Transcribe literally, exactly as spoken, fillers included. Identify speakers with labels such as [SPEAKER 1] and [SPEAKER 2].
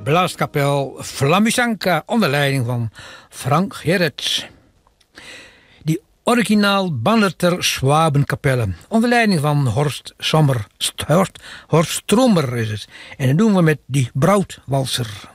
[SPEAKER 1] Blaaskapel Flamusanka onder leiding van Frank Gerrits. Die originaal Bannerter Schwabenkapelle onder leiding van Horst Sommer, Horst, Horst Stromer is het. En dat doen we met die Broodwalser.